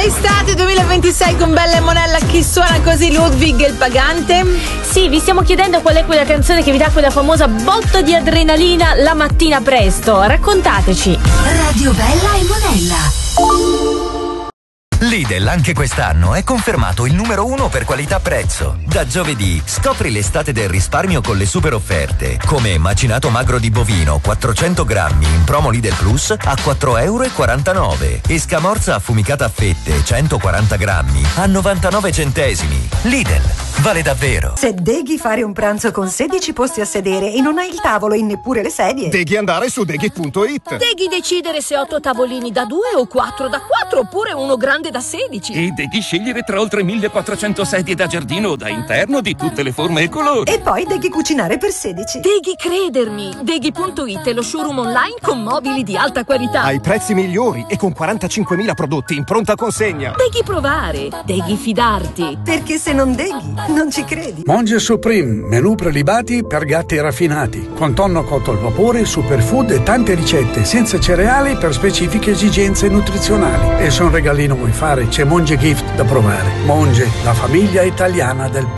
estate 2026 con Bella e Monella. Chi suona così? Ludwig il Pagante? Sì, vi stiamo chiedendo qual è quella canzone che vi dà quella famosa botta di adrenalina la mattina presto. Raccontateci. Radio Bella e Monella. Lidl anche quest'anno è confermato il numero 1 per qualità-prezzo. Da giovedì scopri l'estate del risparmio con le super offerte, come macinato magro di bovino 400 grammi in promo Lidl Plus a 4,49 € e scamorza affumicata a fette 140 grammi a 99 centesimi. Lidl, vale davvero. Se devi fare un pranzo con 16 posti a sedere e non hai il tavolo e neppure le sedie, devi andare su deghi.it. Devi decidere se 8 tavolini da 2 o 4 da 4 oppure uno grande da 16. E devi scegliere tra oltre 1400 sedie da giardino o da interno di tutte le forme e colori. e poi devi cucinare per 16. Devi credermi. Deghi.it è lo showroom online con mobili di alta qualità. Ai prezzi migliori e con 45.000 prodotti in pronta consegna. Devi provare. Devi fidarti. Perché se non deghi, non ci credi. Monge Supreme, menù prelibati per gatti raffinati, con tonno cotto al vapore, superfood e tante ricette senza cereali per specifiche esigenze nutrizionali. E se un regalino vuoi fare, c'è Monge Gift da provare. Monge, la famiglia italiana del